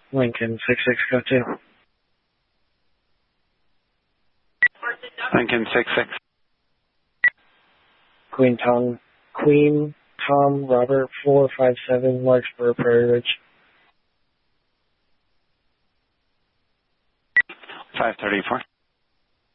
Lincoln 66, go to. Lincoln 66. Queen Tom Robert 457, Larkspur, Prairie Ridge. 534.